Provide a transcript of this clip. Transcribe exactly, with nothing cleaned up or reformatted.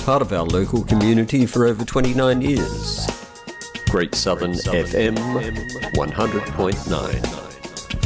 part of our local community for over twenty-nine years. Great Southern F M one hundred point nine.